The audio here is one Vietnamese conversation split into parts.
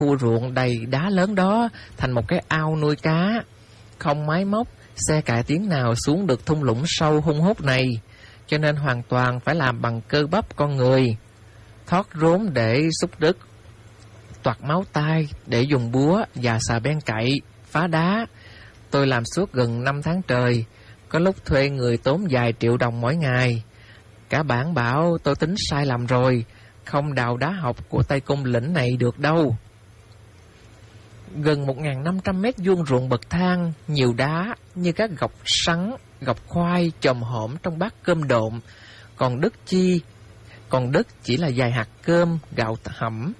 Khu ruộng đầy đá lớn đó thành một cái ao nuôi cá. Không máy móc, xe cải tiến nào xuống được thung lũng sâu hun hút này, cho nên hoàn toàn phải làm bằng cơ bắp con người. Thoát rốn để xúc đất, toạc máu tay để dùng búa và xà beng cậy, phá đá. Tôi làm suốt gần 5 tháng trời, có lúc thuê người tốn vài triệu đồng mỗi ngày. Cả bản bảo tôi tính sai lầm rồi, không đào đá học của Tây Côn Lĩnh này được đâu. Gần 1.500 mét vuông ruộng bậc thang, nhiều đá như các gọc sắn, gọc khoai chồm hổm trong bát cơm độn, còn đất chỉ là vài hạt cơm, gạo hẩm.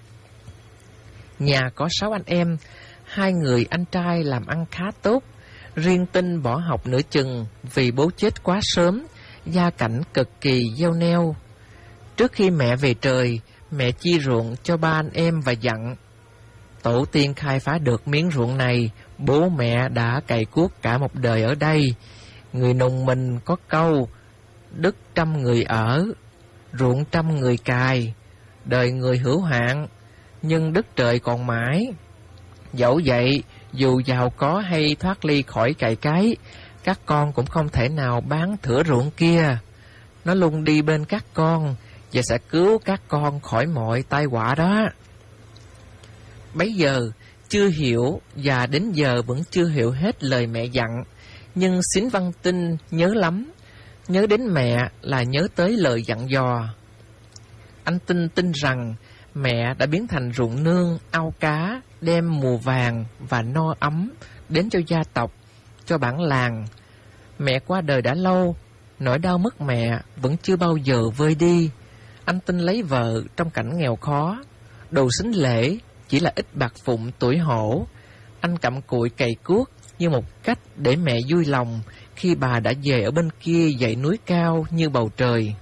Nhà có 6 anh em, 2 người anh trai làm ăn khá tốt, riêng Tinh bỏ học nửa chừng vì bố chết quá sớm, gia cảnh cực kỳ gieo neo. Trước khi mẹ về trời, mẹ chia ruộng cho 3 anh em và dặn: tổ tiên khai phá được miếng ruộng này, bố mẹ đã cày cuốc cả một đời ở đây. Người nùng mình có câu: đất trăm người ở, ruộng trăm người cày. Đời người hữu hạn, nhưng đất trời còn mãi. Dẫu vậy, dù giàu có hay thoát ly khỏi cày cấy, các con cũng không thể nào bán thửa ruộng kia. Nó luôn đi bên các con và sẽ cứu các con khỏi mọi tai họa đó. Bấy giờ chưa hiểu và đến giờ vẫn chưa hiểu hết lời mẹ dặn, nhưng Sính Văn Tinh nhớ lắm. Nhớ đến mẹ là nhớ tới lời dặn dò. Anh Tinh tin rằng mẹ đã biến thành ruộng nương, ao cá, đem mùa vàng và no ấm đến cho gia tộc, cho bản làng. Mẹ qua đời đã lâu, nỗi đau mất mẹ vẫn chưa bao giờ vơi đi. Anh Tinh lấy vợ trong cảnh nghèo khó, đồ sính lễ chỉ là ít bạc phụng tuổi hổ. Anh cặm cụi cày cuốc như một cách để mẹ vui lòng khi bà đã về ở bên kia dãy núi cao như bầu trời.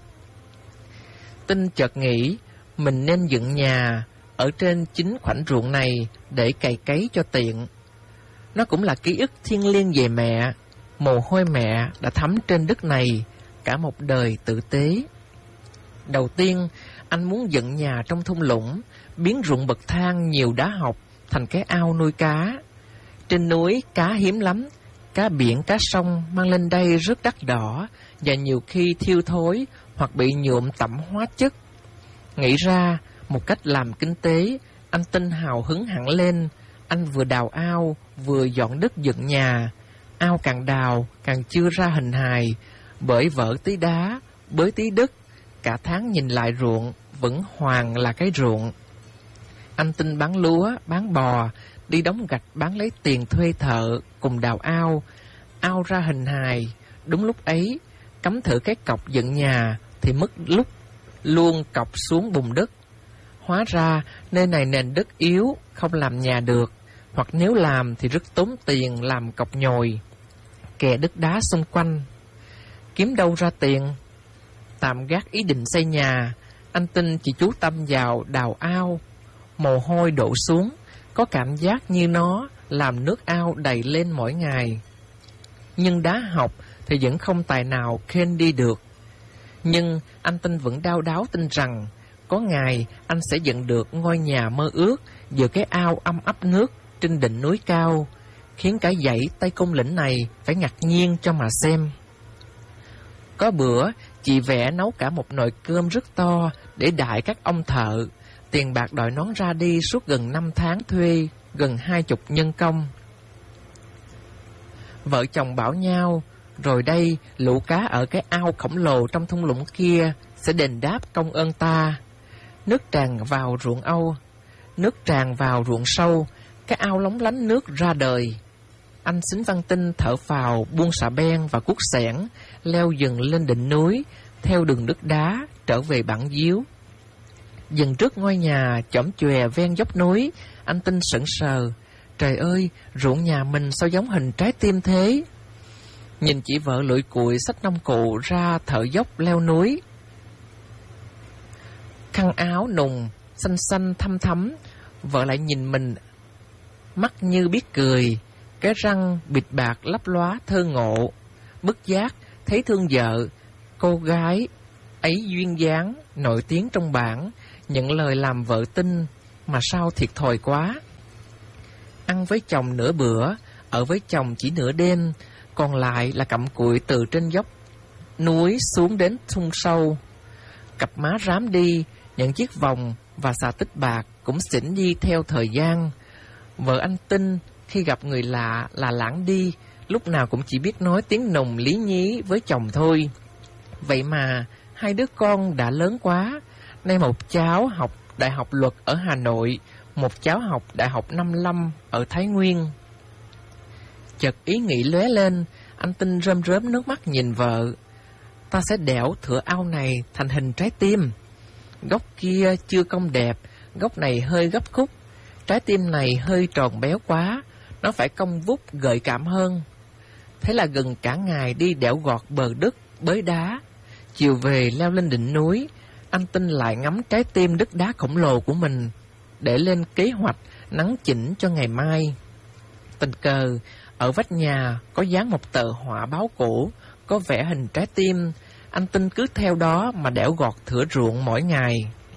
Tinh chợt nghĩ mình nên dựng nhà ở trên chính khoảnh ruộng này để cày cấy cho tiện. Nó cũng là ký ức thiêng liêng về mẹ. Mồ hôi mẹ đã thấm trên đất này cả một đời tử tế. Đầu tiên, anh muốn dựng nhà trong thung lũng, biến ruộng bậc thang nhiều đá học thành cái ao nuôi cá. Trên núi cá hiếm lắm, cá biển, cá sông mang lên đây rất đắt đỏ và nhiều khi thiêu thối hoặc bị nhuộm tẩm hóa chất. Nghĩ ra một cách làm kinh tế, anh Tinh hào hứng hẳn lên. Anh vừa đào ao, vừa dọn đất dựng nhà. Ao càng đào càng chưa ra hình hài, bởi vỡ tí đá, bới tí đất. Cả tháng nhìn lại ruộng vẫn hoàn là cái ruộng. Anh Tinh bán lúa, bán bò, đi đóng gạch bán lấy tiền thuê thợ cùng đào ao. Ao ra hình hài. Đúng lúc ấy, cắm thử cái cọc dựng nhà thì mất lúc luôn cọc xuống bùn đất. Hóa ra nơi này nền đất yếu, không làm nhà được, hoặc nếu làm thì rất tốn tiền làm cọc nhồi, kè đất đá xung quanh. Kiếm đâu ra tiền? Tạm gác ý định xây nhà, anh Tinh chỉ chú tâm vào đào ao. Mồ hôi đổ xuống, có cảm giác như nó làm nước ao đầy lên mỗi ngày. Nhưng đá học thì vẫn không tài nào khen đi được. Nhưng anh Tinh vẫn đau đáu tin rằng có ngày anh sẽ dựng được ngôi nhà mơ ước giữa cái ao âm ấp nước trên đỉnh núi cao, khiến cả dãy Tây Côn Lĩnh này phải ngạc nhiên cho mà xem. Có bữa, chị vẽ nấu cả một nồi cơm rất to để đãi các ông thợ. Tiền bạc đòi nón ra đi suốt gần 5 tháng thuê, gần 20 nhân công. Vợ chồng bảo nhau, rồi đây lũ cá ở cái ao khổng lồ trong thung lũng kia sẽ đền đáp công ơn ta. Nước tràn vào ruộng Âu, nước tràn vào ruộng sâu, cái ao lóng lánh nước ra đời. Anh Sính Văn Tinh thở phào, buông xà beng và cuốc xẻng, leo dần lên đỉnh núi, theo đường đất đá trở về bản díu. Dừng trước ngôi nhà chỏm chòe ven dốc núi, anh Tinh sững sờ. Trời ơi, ruộng nhà mình sao giống hình trái tim thế? Nhìn chị vợ lụi cụi xách nông cụ ra thợ dốc leo núi. Khăn áo nùng, xanh xanh thâm thấm, vợ lại nhìn mình, mắt như biết cười, cái răng bịt bạc lấp lóa thơ ngộ. Bất giác, thấy thương vợ, cô gái ấy duyên dáng, nổi tiếng trong bản, nhận lời làm vợ Tinh, mà sao thiệt thòi quá. ăn với chồng nửa bữa, ở với chồng chỉ nửa đêm, còn lại là cặm cụi từ trên dốc núi xuống đến thung sâu. Cặp má rám đi, những chiếc vòng và xà tích bạc cũng xỉn đi theo thời gian. Vợ anh Tinh khi gặp người lạ là lãng đi, lúc nào cũng chỉ biết nói tiếng nùng lý nhí với chồng thôi. Vậy mà hai đứa con đã lớn quá, nay một cháu học đại học luật ở Hà Nội, một cháu học đại học 55 ở Thái Nguyên. Chợt ý nghĩ lóe lên, anh Tinh rơm rớm nước mắt nhìn vợ. Ta sẽ đẽo thửa ao này thành hình trái tim. Góc kia chưa cong đẹp, góc này hơi gấp khúc. Trái tim này hơi tròn béo quá, nó phải cong vút gợi cảm hơn. Thế là gần cả ngày đi đẽo gọt bờ đất, bới đá. Chiều về leo lên đỉnh núi, anh Tinh lại ngắm trái tim đất đá khổng lồ của mình, để lên kế hoạch nắn chỉnh cho ngày mai. Tình cờ, ở vách nhà có dán một tờ họa báo cổ, có vẽ hình trái tim. Anh Tinh cứ theo đó mà đẽo gọt thửa ruộng mỗi ngày.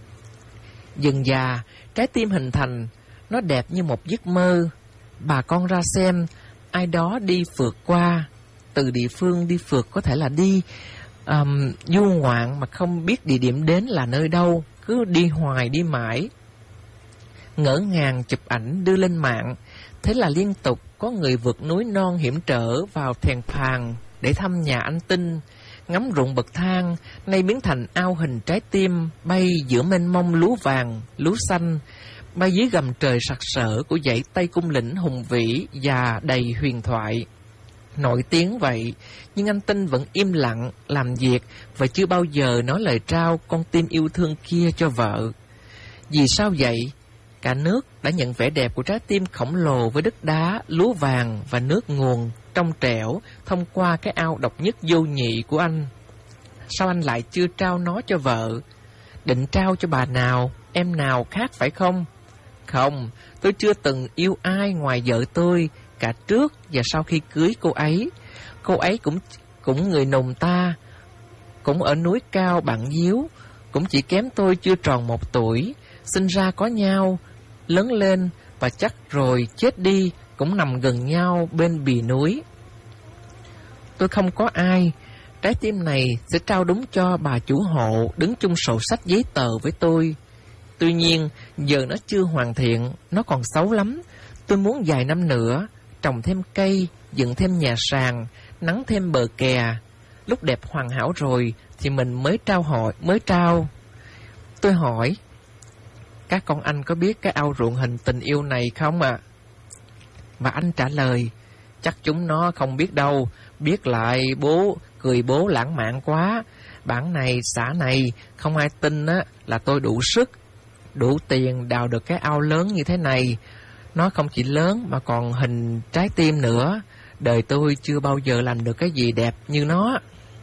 Dần dà, trái tim hình thành, nó đẹp như một giấc mơ. Bà con ra xem, ai đó đi phượt qua. Từ địa phương đi phượt có thể là đi du ngoạn mà không biết địa điểm đến là nơi đâu, cứ đi hoài đi mãi. Ngỡ ngàng chụp ảnh đưa lên mạng, thế là liên tục có người vượt núi non hiểm trở vào Thèn Phàng để thăm nhà anh Tinh. Ngắm ruộng bậc thang, nay biến thành ao hình trái tim, bay giữa mênh mông lúa vàng, lúa xanh, bay dưới gầm trời sặc sỡ của dãy Tây Cung Lĩnh hùng vĩ và đầy huyền thoại. Nổi tiếng vậy, nhưng anh Tinh vẫn im lặng, làm việc và chưa bao giờ nói lời trao con tim yêu thương kia cho vợ. Vì sao vậy? Cả nước đã nhận vẻ đẹp của trái tim khổng lồ với đất đá, lúa vàng và nước nguồn trong trẻo thông qua cái ao độc nhất vô nhị của anh. Sao anh lại chưa trao nó cho vợ? Định trao cho bà nào, em nào khác phải không? Không, tôi chưa từng yêu ai ngoài vợ tôi, cả trước và sau khi cưới cô ấy. Cô ấy cũng người nùng ta, cũng ở núi cao Bạn Díu, cũng chỉ kém tôi chưa tròn 1 tuổi. Sinh ra có nhau, lớn lên và chắc rồi chết đi cũng nằm gần nhau bên bì núi. Tôi không có ai, trái tim này sẽ trao đúng cho bà chủ hộ đứng chung sổ sách giấy tờ với tôi. Tuy nhiên, giờ nó chưa hoàn thiện, nó còn xấu lắm. Tôi muốn vài năm nữa, trồng thêm cây, dựng thêm nhà sàn, nắn thêm bờ kè. Lúc đẹp hoàn hảo rồi thì mình mới trao. Tôi hỏi, các con anh có biết cái ao ruộng hình tình yêu này không ạ? Và anh trả lời, chắc chúng nó không biết đâu, biết lại bố, cười bố lãng mạn quá. Bản này, xã này, không ai tin á là tôi đủ sức, đủ tiền đào được cái ao lớn như thế này. Nó không chỉ lớn mà còn hình trái tim nữa. Đời tôi chưa bao giờ làm được cái gì đẹp như nó.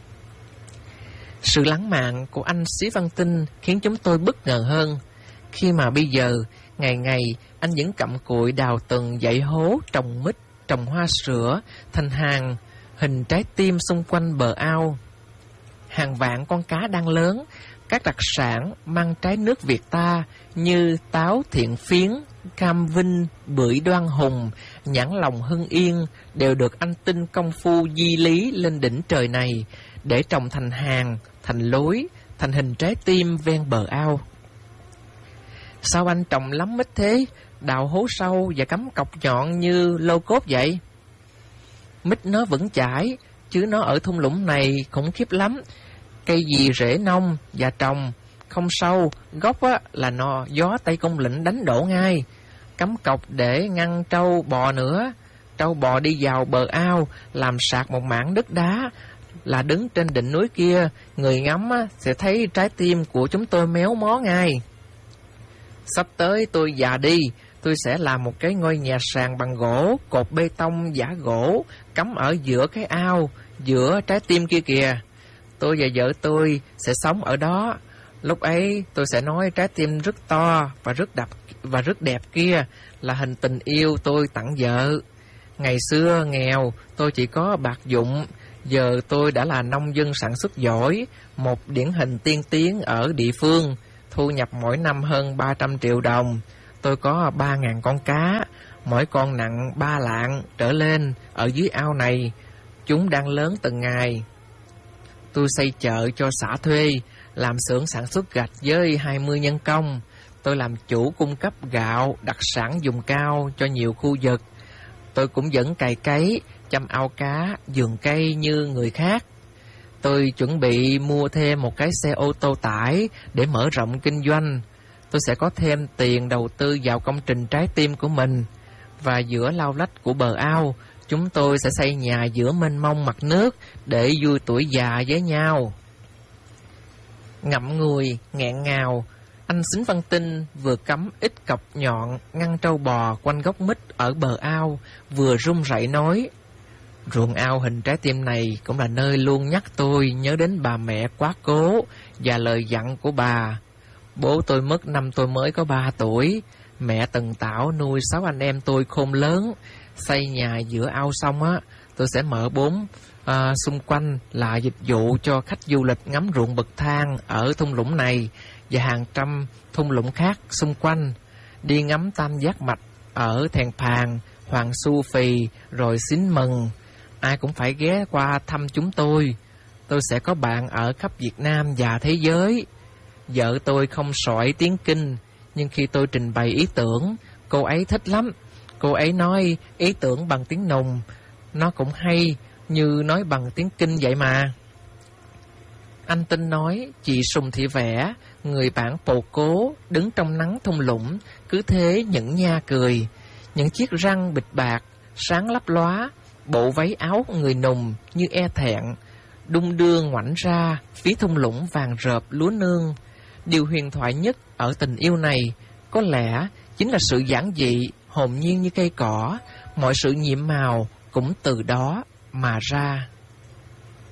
Sự lãng mạn của anh Sĩ Văn Tinh khiến chúng tôi bất ngờ hơn. Khi mà bây giờ, ngày ngày anh vẫn cặm cụi đào từng dãy hố, trồng mít, trồng hoa sữa, thành hàng, hình trái tim xung quanh bờ ao. Hàng vạn con cá đang lớn, các đặc sản mang trái nước Việt ta như táo Thiện Phiến, cam Vinh, bưởi Đoan Hùng, nhãn lòng Hưng Yên đều được anh Tinh công phu di lý lên đỉnh trời này để trồng thành hàng, thành lối, thành hình trái tim ven bờ ao. Sao anh trồng lắm mít thế, đào hố sâu và cắm cọc nhọn như lô cốt vậy? Mít nó vững chãi, chứ nó ở thung lũng này khủng khiếp lắm. Cây gì rễ nông và trồng không sâu, gốc á là gió Tây Cung Lĩnh đánh đổ ngay. Cắm cọc để ngăn trâu bò nữa. Trâu bò đi vào bờ ao, làm sạt một mảng đất đá, là đứng trên đỉnh núi kia, người ngắm á sẽ thấy trái tim của chúng tôi méo mó ngay. Sắp tới tôi già đi, tôi sẽ làm một cái ngôi nhà sàn bằng gỗ, cột bê tông giả gỗ, cắm ở giữa cái ao, giữa trái tim kia kìa. Tôi và vợ tôi sẽ sống ở đó. Lúc ấy tôi sẽ nói trái tim rất to và rất đẹp kia là hình tình yêu tôi tặng vợ. Ngày xưa nghèo, tôi chỉ có bạc dụng. Giờ tôi đã là nông dân sản xuất giỏi, một điển hình tiên tiến ở địa phương, thu nhập mỗi năm hơn 300 triệu đồng. Tôi có 3.000 con cá, Mỗi con nặng 3 lạng trở lên ở dưới ao này. Chúng đang lớn từng ngày. Tôi xây chợ cho xã thuê, làm xưởng sản xuất gạch với 20 nhân công. Tôi làm chủ cung cấp gạo, đặc sản vùng cao cho nhiều khu vực. Tôi cũng vẫn cày cấy, chăm ao cá, vườn cây như người khác. Tôi chuẩn bị mua thêm một cái xe ô tô tải để mở rộng kinh doanh. Tôi sẽ có thêm tiền đầu tư vào công trình trái tim của mình. Và giữa lau lách của bờ ao, chúng tôi sẽ xây nhà giữa mênh mông mặt nước để vui tuổi già với nhau. Ngậm ngùi, nghẹn ngào, anh Sính Văn Tinh vừa cắm ít cọc nhọn ngăn trâu bò quanh gốc mít ở bờ ao, vừa run rẩy nói: ruộng ao hình trái tim này cũng là nơi luôn nhắc tôi nhớ đến bà mẹ quá cố và lời dặn của bà. Bố tôi mất năm tôi mới có 3 tuổi. Mẹ Tần Tảo nuôi 6 anh em tôi khôn lớn. Xây nhà giữa ao xong á, tôi sẽ mở 4 xung quanh là dịch vụ cho khách du lịch ngắm ruộng bậc thang ở thung lũng này và hàng trăm thung lũng khác xung quanh. Đi ngắm tam giác mạch ở Thèn Phàn, Hoàng Su Phì rồi Xín Mần. Ai cũng phải ghé qua thăm chúng tôi. Tôi sẽ có bạn ở khắp Việt Nam và thế giới. Vợ tôi không sỏi tiếng Kinh, nhưng khi tôi trình bày ý tưởng, cô ấy thích lắm. Cô ấy nói ý tưởng bằng tiếng Nùng, nó cũng hay như nói bằng tiếng Kinh vậy mà. Anh Tinh nói, chị Sùng Thị Vẽ, người bạn pồ cố, đứng trong nắng thung lũng, cứ thế nhẫn nha cười. Những chiếc răng bịch bạc, sáng lấp lóa, bộ váy áo người Nùng như e thẹn, đung đưa ngoảnh ra phía thung lũng vàng rợp lúa nương. Điều huyền thoại nhất ở tình yêu này có lẽ chính là sự giản dị, hồn nhiên như cây cỏ, mọi sự nhiệm màu cũng từ đó mà ra.